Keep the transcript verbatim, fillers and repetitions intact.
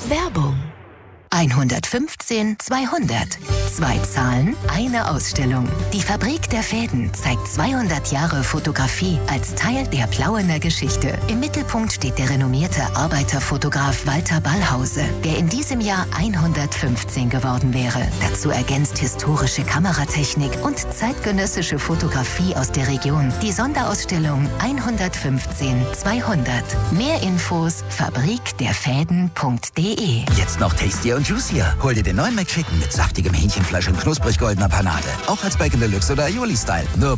Werbung. hundertfünfzehn zweihundert. Zwei Zahlen, eine Ausstellung. Die Fabrik der Fäden zeigt zweihundert Jahre Fotografie als Teil der Plauener Geschichte. Im Mittelpunkt steht der renommierte Arbeiterfotograf Walter Ballhause, der in diesem Jahr hundertfünfzehn geworden wäre. Dazu ergänzt historische Kameratechnik und zeitgenössische Fotografie aus der Region. Die Sonderausstellung hundertfünfzehn zweihundert. Mehr Infos fabrik der fäden punkt de. Jetzt noch tastier und juicier. Hol dir den neuen McChicken mit saftigem Hähnchenfleisch und knusprig goldener Panade. Auch als Bacon Deluxe oder Aioli-Style. Nur